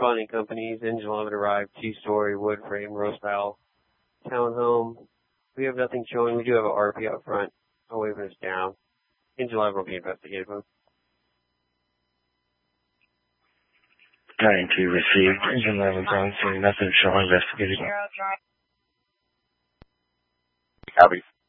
responding companies. Engine 11 arrived, 2-story, wood frame, roast valve, townhome. We have nothing showing. We do have an RP out front. I'll wave us down. Engine 11 will be investigated, folks. 9-2 received. Engine 11 on scene. Nothing showing. Investigated. Copy.